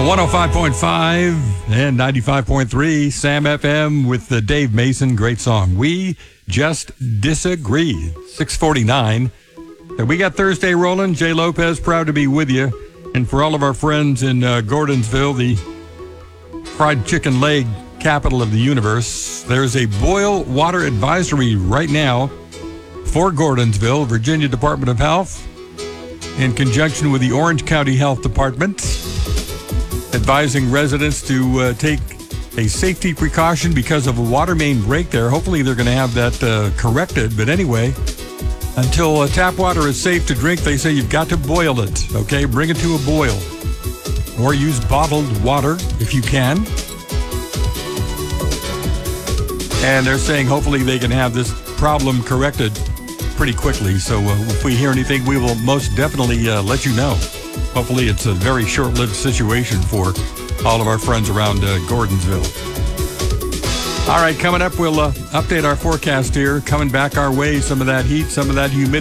105.5 and 95.3 Sam FM with Dave Mason. Great song. We Just Disagree. 649. And we got Thursday rolling. Jay Lopez, proud to be with you. And for all of our friends in Gordonsville, the fried chicken leg capital of the universe, there's a boil water advisory right now for Gordonsville. Virginia Department of Health, in conjunction with the Orange County Health Department, advising residents to take a safety precaution because of a water main break there. Hopefully they're going to have that corrected. But anyway, until tap water is safe to drink, they say you've got to boil it, okay? Bring it to a boil. Or use bottled water if you can. And they're saying hopefully they can have this problem corrected pretty quickly. So if we hear anything, we will most definitely let you know. Hopefully it's a very short-lived situation for all of our friends around Gordonsville. All right, coming up, we'll update our forecast here. Coming back our way, some of that heat, some of that humidity.